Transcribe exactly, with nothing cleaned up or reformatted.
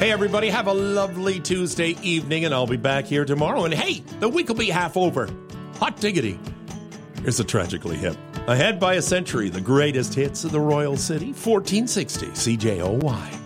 Hey, everybody, have a lovely Tuesday evening, and I'll be back here tomorrow. And hey, the week will be half over. Hot diggity. Here's a Tragically Hip. Ahead by a century, the greatest hits of the Royal City, fourteen sixty C J O Y.